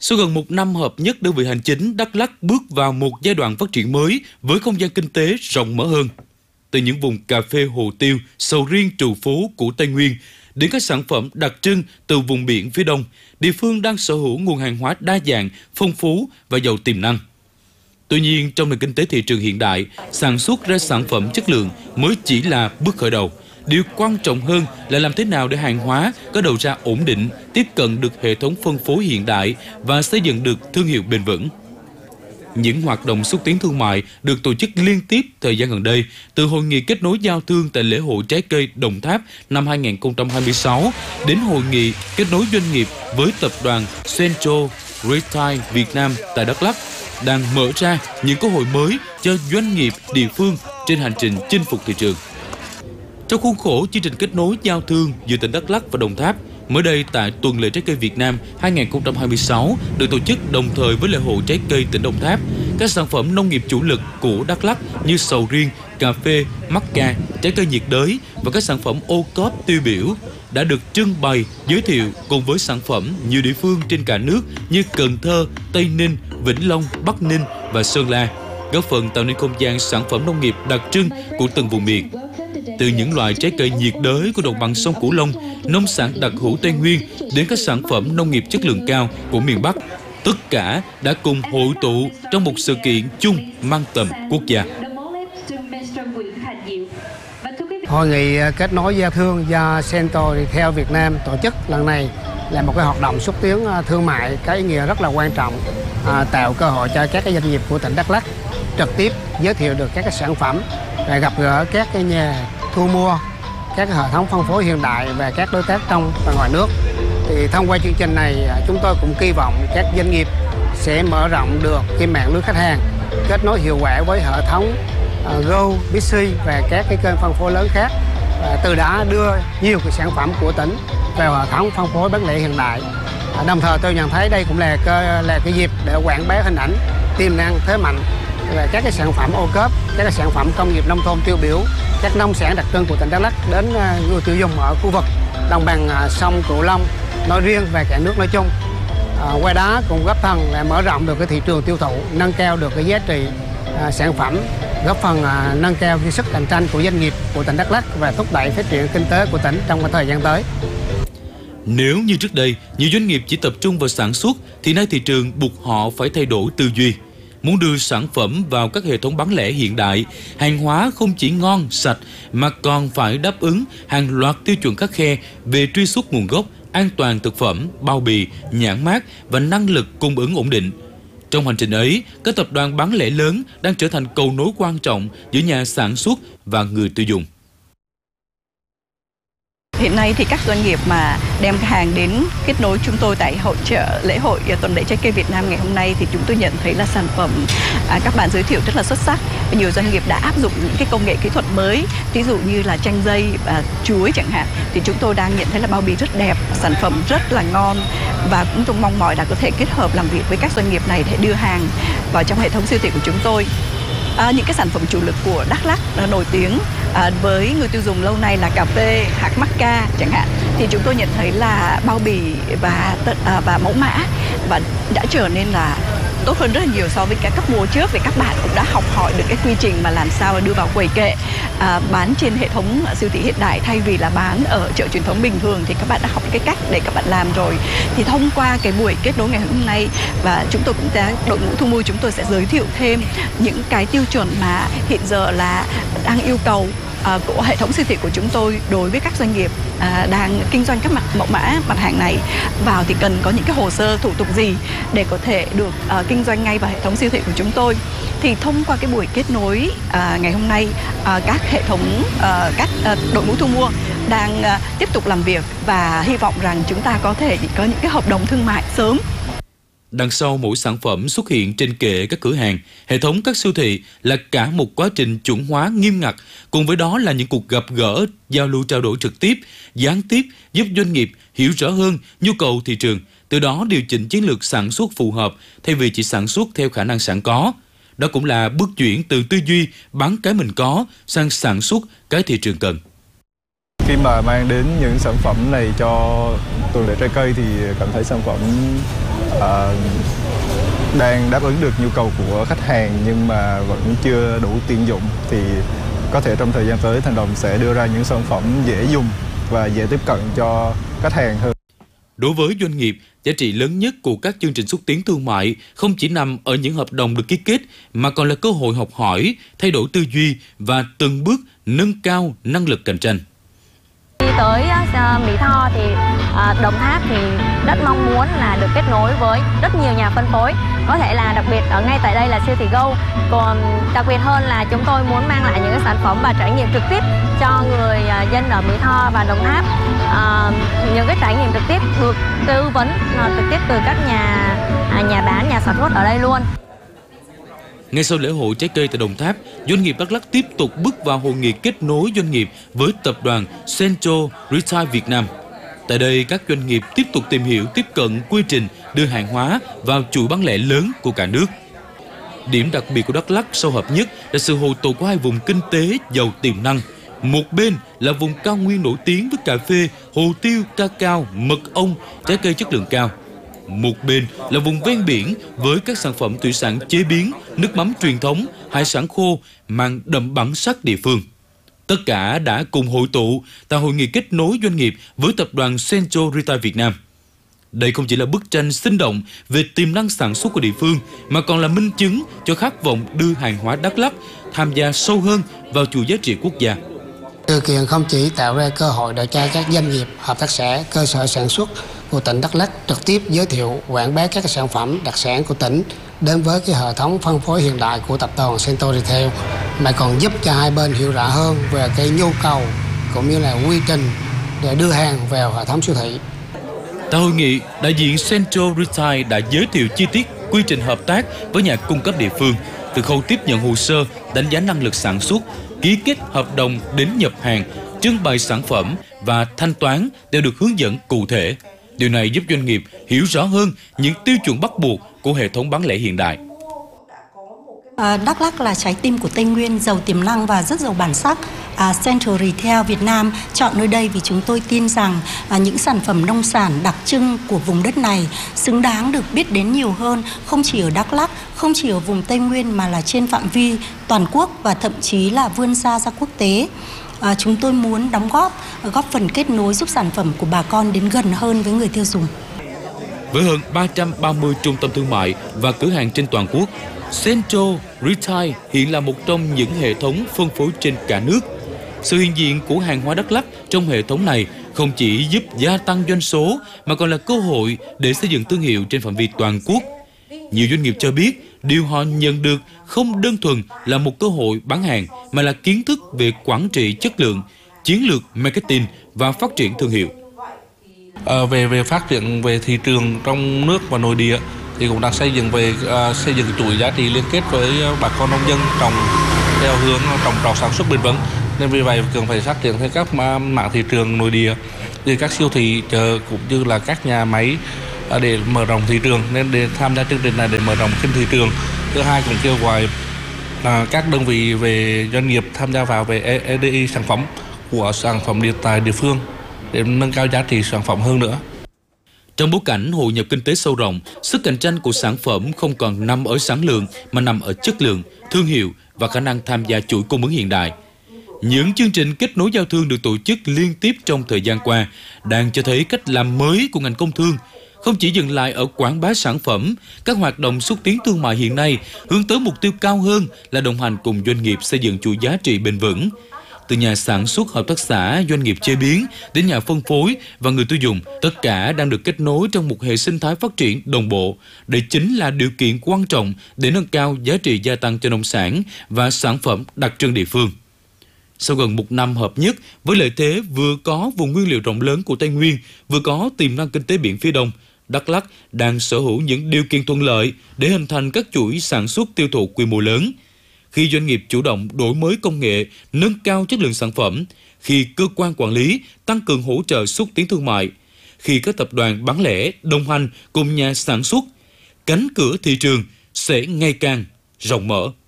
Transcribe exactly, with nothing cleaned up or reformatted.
Sau gần một năm hợp nhất đơn vị hành chính, Đắk Lắk bước vào một giai đoạn phát triển mới với không gian kinh tế rộng mở hơn. Từ những vùng cà phê hồ tiêu, sầu riêng trù phú của Tây Nguyên đến các sản phẩm đặc trưng từ vùng biển phía Đông, địa phương đang sở hữu nguồn hàng hóa đa dạng, phong phú và giàu tiềm năng. Tuy nhiên, trong nền kinh tế thị trường hiện đại, sản xuất ra sản phẩm chất lượng mới chỉ là bước khởi đầu. Điều quan trọng hơn là làm thế nào để hàng hóa có đầu ra ổn định, tiếp cận được hệ thống phân phối hiện đại và xây dựng được thương hiệu bền vững. Những hoạt động xúc tiến thương mại được tổ chức liên tiếp thời gian gần đây, từ hội nghị kết nối giao thương tại lễ hội trái cây Đồng Tháp năm hai nghìn không trăm hai mươi sáu đến hội nghị kết nối doanh nghiệp với tập đoàn Central Retail Việt Nam tại Đắk Lắk, đang mở ra những cơ hội mới cho doanh nghiệp địa phương trên hành trình chinh phục thị trường. Trong khuôn khổ chương trình kết nối giao thương giữa tỉnh Đắk Lắk và Đồng Tháp, mới đây tại tuần lễ trái cây Việt Nam hai nghìn không trăm hai mươi sáu được tổ chức đồng thời với lễ hội trái cây tỉnh Đồng Tháp, các sản phẩm nông nghiệp chủ lực của Đắk Lắk như sầu riêng, cà phê, mắc ca, trái cây nhiệt đới và các sản phẩm ô cốp tiêu biểu đã được trưng bày, giới thiệu cùng với sản phẩm nhiều địa phương trên cả nước như Cần Thơ, Tây Ninh, Vĩnh Long, Bắc Ninh và Sơn La, góp phần tạo nên không gian sản phẩm nông nghiệp đặc trưng của từng vùng miền. Từ những loại trái cây nhiệt đới của đồng bằng sông Cửu Long, nông sản đặc hữu Tây Nguyên đến các sản phẩm nông nghiệp chất lượng cao của miền Bắc, tất cả đã cùng hội tụ trong một sự kiện chung mang tầm quốc gia. Hội nghị kết nối giao thương do Central Retail Việt Nam tổ chức lần này là một cái hoạt động xúc tiến thương mại có ý nghĩa rất là quan trọng, à, tạo cơ hội cho các cái doanh nghiệp của tỉnh Đắk Lắk trực tiếp giới thiệu được các cái sản phẩm, và gặp gỡ các cái nhà thu mua, các cái hệ thống phân phối hiện đại và các đối tác trong và ngoài nước. Thì thông qua chương trình này, chúng tôi cũng kỳ vọng các doanh nghiệp sẽ mở rộng được cái mạng lưới khách hàng, kết nối hiệu quả với hệ thống uh, Go, Bixi và các cái kênh phân phối lớn khác, và từ đó đưa nhiều cái sản phẩm của tỉnh vào hệ thống phân phối bán lẻ hiện đại. À, đồng thời tôi nhận thấy đây cũng là cái, là cái dịp để quảng bá hình ảnh, tiềm năng thế mạnh về các cái sản phẩm ô cốp, các cái sản phẩm công nghiệp nông thôn tiêu biểu, các nông sản đặc trưng của tỉnh Đắk Lắk đến người tiêu dùng ở khu vực đồng bằng sông Cửu Long nói riêng và cả nước nói chung. À, qua đó cũng góp phần là mở rộng được cái thị trường tiêu thụ, nâng cao được cái giá trị à, sản phẩm, góp phần à, nâng cao cái sức cạnh tranh của doanh nghiệp của tỉnh Đắk Lắk và thúc đẩy phát triển kinh tế của tỉnh trong cái thời gian tới. Nếu như trước đây, nhiều doanh nghiệp chỉ tập trung vào sản xuất, thì nay thị trường buộc họ phải thay đổi tư duy. Muốn đưa sản phẩm vào các hệ thống bán lẻ hiện đại, hàng hóa không chỉ ngon, sạch mà còn phải đáp ứng hàng loạt tiêu chuẩn khắt khe về truy xuất nguồn gốc, an toàn thực phẩm, bao bì, nhãn mác và năng lực cung ứng ổn định. Trong hành trình ấy, các tập đoàn bán lẻ lớn đang trở thành cầu nối quan trọng giữa nhà sản xuất và người tiêu dùng. Hiện nay thì các doanh nghiệp mà đem hàng đến kết nối chúng tôi tại hội chợ lễ hội tuần lễ trái cây Việt Nam ngày hôm nay thì chúng tôi nhận thấy là sản phẩm à, các bạn giới thiệu rất là xuất sắc. Nhiều doanh nghiệp đã áp dụng những cái công nghệ kỹ thuật mới, ví dụ như là chanh dây, à, chuối chẳng hạn, thì chúng tôi đang nhận thấy là bao bì rất đẹp, sản phẩm rất là ngon, và cũng tôi mong mỏi là có thể kết hợp làm việc với các doanh nghiệp này để đưa hàng vào trong hệ thống siêu thị của chúng tôi. À, những cái sản phẩm chủ lực của Đắk Lắk nổi tiếng à, với người tiêu dùng lâu nay là cà phê, hạt mắc ca chẳng hạn, thì chúng tôi nhận thấy là bao bì và à, và mẫu mã và đã trở nên là tốt hơn rất là nhiều so với các cấp mùa trước, vì các bạn cũng đã học hỏi được cái quy trình mà làm sao đưa vào quầy kệ à, bán trên hệ thống siêu thị hiện đại thay vì là bán ở chợ truyền thống bình thường, thì các bạn đã học cái cách để các bạn làm rồi. Thì thông qua cái buổi kết nối ngày hôm nay, và chúng tôi cũng đã đội ngũ thu mua chúng tôi sẽ giới thiệu thêm những cái tiêu chuẩn mà hiện giờ là đang yêu cầu À, của hệ thống siêu thị của chúng tôi đối với các doanh nghiệp à, đang kinh doanh các mặt mẫu mã mặt hàng này vào, thì cần có những cái hồ sơ thủ tục gì để có thể được à, kinh doanh ngay vào hệ thống siêu thị của chúng tôi. Thì thông qua cái buổi kết nối à, ngày hôm nay, à, các hệ thống à, các à, đội ngũ thu mua đang à, tiếp tục làm việc và hy vọng rằng chúng ta có thể có những cái hợp đồng thương mại sớm. Đằng sau mỗi sản phẩm xuất hiện trên kệ các cửa hàng, hệ thống các siêu thị là cả một quá trình chuẩn hóa nghiêm ngặt, cùng với đó là những cuộc gặp gỡ, giao lưu trao đổi trực tiếp, gián tiếp giúp doanh nghiệp hiểu rõ hơn nhu cầu thị trường, từ đó điều chỉnh chiến lược sản xuất phù hợp thay vì chỉ sản xuất theo khả năng sẵn có. Đó cũng là bước chuyển từ tư duy bán cái mình có sang sản xuất cái thị trường cần. Khi mà mang đến những sản phẩm này cho tuần lễ trái cây thì cảm thấy sản phẩm uh, đang đáp ứng được nhu cầu của khách hàng nhưng mà vẫn chưa đủ tiện dụng, thì có thể trong thời gian tới Thành Đồng sẽ đưa ra những sản phẩm dễ dùng và dễ tiếp cận cho khách hàng hơn. Đối với doanh nghiệp, giá trị lớn nhất của các chương trình xúc tiến thương mại không chỉ nằm ở những hợp đồng được ký kết mà còn là cơ hội học hỏi, thay đổi tư duy và từng bước nâng cao năng lực cạnh tranh. Đi tới uh, Mỹ Tho thì uh, Đồng Tháp thì rất mong muốn là được kết nối với rất nhiều nhà phân phối, có thể là đặc biệt ở ngay tại đây là siêu thị Go. Còn đặc biệt hơn là chúng tôi muốn mang lại những cái sản phẩm và trải nghiệm trực tiếp cho người uh, dân ở Mỹ Tho và Đồng Tháp, uh, những cái trải nghiệm trực tiếp được tư vấn uh, trực tiếp từ các nhà uh, nhà bán, nhà sản xuất ở đây luôn. Ngay sau lễ hội trái cây tại Đồng Tháp, doanh nghiệp Đắk Lắk tiếp tục bước vào hội nghị kết nối doanh nghiệp với tập đoàn Central Retail Việt Nam. Tại đây, các doanh nghiệp tiếp tục tìm hiểu, tiếp cận quy trình đưa hàng hóa vào chuỗi bán lẻ lớn của cả nước. Điểm đặc biệt của Đắk Lắk sau hợp nhất là sự hội tụ của hai vùng kinh tế giàu tiềm năng. Một bên là vùng cao nguyên nổi tiếng với cà phê, hồ tiêu, ca cao, mật ong, trái cây chất lượng cao. Một bên là vùng ven biển với các sản phẩm thủy sản chế biến, nước mắm truyền thống, hải sản khô mang đậm bản sắc địa phương. Tất cả đã cùng hội tụ tại hội nghị kết nối doanh nghiệp với tập đoàn Central Retail Việt Nam. Đây không chỉ là bức tranh sinh động về tiềm năng sản xuất của địa phương mà còn là minh chứng cho khát vọng đưa hàng hóa Đắk Lắk tham gia sâu hơn vào chuỗi giá trị quốc gia. Sự kiện không chỉ tạo ra cơ hội để cho các doanh nghiệp, hợp tác xã, cơ sở sản xuất của tỉnh Đắk Lắk trực tiếp giới thiệu, quảng bá các sản phẩm đặc sản của tỉnh đến với cái hệ thống phân phối hiện đại của tập đoàn Central Retail, mà còn giúp cho hai bên hiểu rõ hơn về cái nhu cầu cũng như là quy trình để đưa hàng vào hệ thống siêu thị. Tại hội nghị, đại diện Central Retail đã giới thiệu chi tiết quy trình hợp tác với nhà cung cấp địa phương, từ khâu tiếp nhận hồ sơ, đánh giá năng lực sản xuất, ký kết hợp đồng đến nhập hàng, trưng bày sản phẩm và thanh toán đều được hướng dẫn cụ thể. Điều này giúp doanh nghiệp hiểu rõ hơn những tiêu chuẩn bắt buộc của hệ thống bán lẻ hiện đại. À, Đắk Lắk là trái tim của Tây Nguyên, giàu tiềm năng và rất giàu bản sắc. À, Central Retail Việt Nam chọn nơi đây vì chúng tôi tin rằng à, những sản phẩm nông sản đặc trưng của vùng đất này xứng đáng được biết đến nhiều hơn, không chỉ ở Đắk Lắk, không chỉ ở vùng Tây Nguyên mà là trên phạm vi toàn quốc và thậm chí là vươn xa ra quốc tế. À, chúng tôi muốn đóng góp, góp phần kết nối giúp sản phẩm của bà con đến gần hơn với người tiêu dùng. Với hơn ba trăm ba mươi trung tâm thương mại và cửa hàng trên toàn quốc, Central Retail hiện là một trong những hệ thống phân phối trên cả nước. Sự hiện diện của hàng hóa Đắk Lắk trong hệ thống này không chỉ giúp gia tăng doanh số mà còn là cơ hội để xây dựng thương hiệu trên phạm vi toàn quốc. Nhiều doanh nghiệp cho biết điều họ nhận được không đơn thuần là một cơ hội bán hàng mà là kiến thức về quản trị chất lượng, chiến lược marketing và phát triển thương hiệu. À, về về phát triển về thị trường trong nước và nội địa thì cũng đang xây dựng về uh, xây dựng chuỗi giá trị liên kết với bà con nông dân trồng theo hướng trồng trọt sản xuất bền vững, nên vì vậy cần phải phát triển thêm các mạng thị trường nội địa như các siêu thị, chợ cũng như là các nhà máy uh, để mở rộng thị trường, nên để tham gia chương trình này để mở rộng kênh thị trường. Thứ hai cũng kêu gọi uh, các đơn vị về doanh nghiệp tham gia vào về e đê i sản phẩm của sản phẩm điện tại địa phương để nâng cao giá trị sản phẩm hơn nữa. Trong bối cảnh hội nhập kinh tế sâu rộng, sức cạnh tranh của sản phẩm không còn nằm ở sản lượng mà nằm ở chất lượng, thương hiệu và khả năng tham gia chuỗi cung ứng hiện đại. Những chương trình kết nối giao thương được tổ chức liên tiếp trong thời gian qua đang cho thấy cách làm mới của ngành công thương. Không chỉ dừng lại ở quảng bá sản phẩm, các hoạt động xúc tiến thương mại hiện nay hướng tới mục tiêu cao hơn là đồng hành cùng doanh nghiệp xây dựng chuỗi giá trị bền vững. Từ nhà sản xuất, hợp tác xã, doanh nghiệp chế biến đến nhà phân phối và người tiêu dùng, tất cả đang được kết nối trong một hệ sinh thái phát triển đồng bộ. Đây chính là điều kiện quan trọng để nâng cao giá trị gia tăng cho nông sản và sản phẩm đặc trưng địa phương. Sau gần một năm hợp nhất, với lợi thế vừa có vùng nguyên liệu rộng lớn của Tây Nguyên, vừa có tiềm năng kinh tế biển phía Đông, Đắk Lắk đang sở hữu những điều kiện thuận lợi để hình thành các chuỗi sản xuất tiêu thụ quy mô lớn. Khi doanh nghiệp chủ động đổi mới công nghệ, nâng cao chất lượng sản phẩm, khi cơ quan quản lý tăng cường hỗ trợ xúc tiến thương mại, khi các tập đoàn bán lẻ đồng hành cùng nhà sản xuất, cánh cửa thị trường sẽ ngày càng rộng mở.